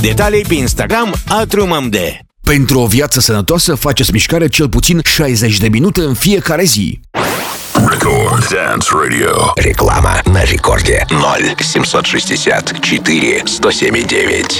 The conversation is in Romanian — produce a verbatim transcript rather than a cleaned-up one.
Detalii pe Instagram atrumamd. Pentru o viață sănătoasă, faceți mișcare cel puțin șaizeci de minute în fiecare zi. Record Dance Radio. Реклама на рекорде ноль семьсот шестьдесят четыре сто семь девять.